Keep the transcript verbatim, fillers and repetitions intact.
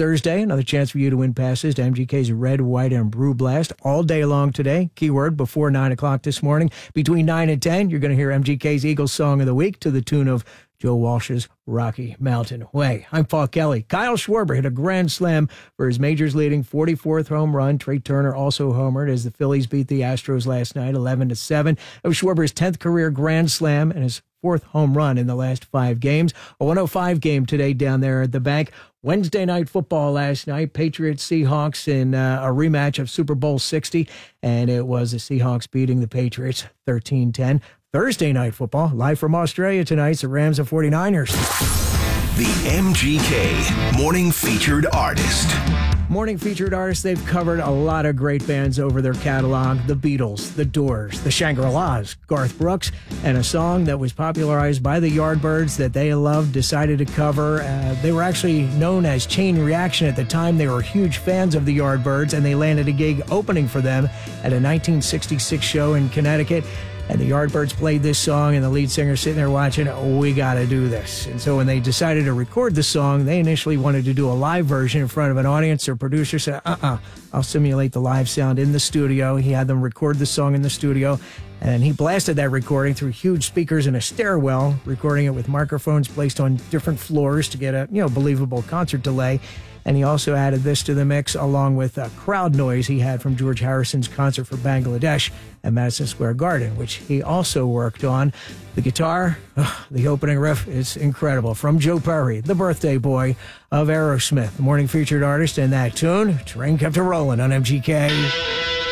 Thursday. Another chance for you to win passes to M G K's Red, White, and Brew Blast all day long today. Keyword before nine o'clock this morning. Between nine and ten, you're going to hear M G K's Eagles Song of the Week to the tune of Joe Walsh's Rocky Mountain Way. I'm Paul Kelly. Kyle Schwarber hit a grand slam for his majors leading forty-fourth home run. Trey Turner also homered as the Phillies beat the Astros last night eleven to seven. It was Schwarber's tenth career grand slam and his fourth home run in the last five games. A one oh five game today down there at the bank. Wednesday night football last night, Patriots Seahawks in uh, a rematch of Super Bowl sixty, and it was the Seahawks beating the Patriots thirteen ten. Thursday night football, live from Australia tonight, the Rams and forty-niners. The M G K Morning Featured Artist. Morning Featured Artists, they've covered a lot of great bands over their catalog. The Beatles, The Doors, The Shangri-Las, Garth Brooks, and a song that was popularized by the Yardbirds that they loved, decided to cover. Uh, they were actually known as Chain Reaction at the time. They were huge fans of the Yardbirds, and they landed a gig opening for them at a nineteen sixty-six show in Connecticut. And the Yardbirds played this song, and the lead singer sitting there watching, oh, we got to do this. And so when they decided to record the song, they initially wanted to do a live version in front of an audience. Their producer said, uh-uh, I'll simulate the live sound in the studio. He had them record the song in the studio, and he blasted that recording through huge speakers in a stairwell, recording it with microphones placed on different floors to get a, you know, believable concert delay. And he also added this to the mix along with a crowd noise he had from George Harrison's concert for Bangladesh at Madison Square Garden, which he also worked on. The guitar, ugh, the opening riff is incredible. From Joe Perry, the birthday boy of Aerosmith, the morning featured artist, and that tune, Train Kept a Rolling on M G K.